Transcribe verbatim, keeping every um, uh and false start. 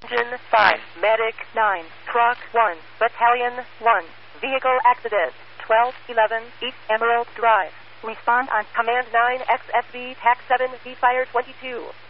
Engine five, Medic nine, Truck one, Battalion one, Vehicle Accident twelve eleven, East Emerald Drive. Respond on Command nine X S V, T A C seven, V Fire twenty-two.